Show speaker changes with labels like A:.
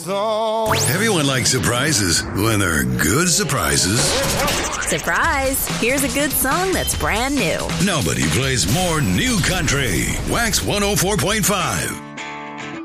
A: song.
B: Everyone likes surprises when they're good surprises.
C: Surprise! Here's a good song that's brand new.
B: Nobody plays more new country. Wax 104.5.